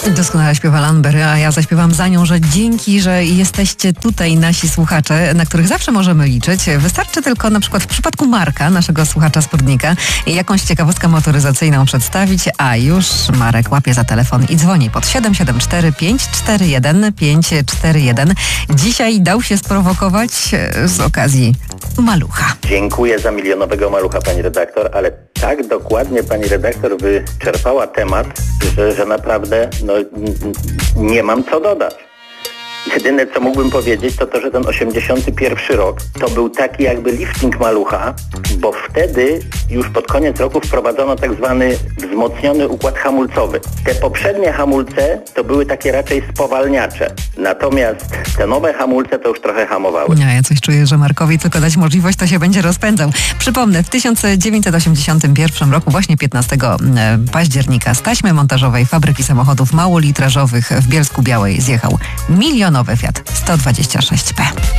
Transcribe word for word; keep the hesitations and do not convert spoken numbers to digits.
Doskonale śpiewa Lambery, a ja zaśpiewam za nią, że dzięki, że jesteście tutaj nasi słuchacze, na których zawsze możemy liczyć. Wystarczy tylko na przykład w przypadku Marka, naszego słuchacza Sputnika, jakąś ciekawostkę motoryzacyjną przedstawić, a już Marek łapie za telefon i dzwoni pod siedem siedem cztery pięć cztery jeden pięć cztery jeden. Dzisiaj dał się sprowokować z okazji malucha. Dziękuję za milionowego malucha, pani redaktor, ale tak dokładnie pani redaktor wyczerpała temat, że, że naprawdę no, nie mam co dodać. Jedyne, co mógłbym powiedzieć, to to, że ten osiemdziesiąty pierwszy rok to był taki jakby lifting malucha, bo wtedy już pod koniec roku wprowadzono tak zwany wzmocniony układ hamulcowy. Te poprzednie hamulce to były takie raczej spowalniacze, natomiast te nowe hamulce to już trochę hamowały. Ja, ja coś czuję, że Markowi tylko dać możliwość, to się będzie rozpędzał. Przypomnę, w tysiąc dziewięćset osiemdziesiątym pierwszym roku, właśnie piętnastego października, z taśmy montażowej fabryki samochodów małolitrażowych w Bielsku Białej zjechał milionowy Fiat sto dwadzieścia sześć P.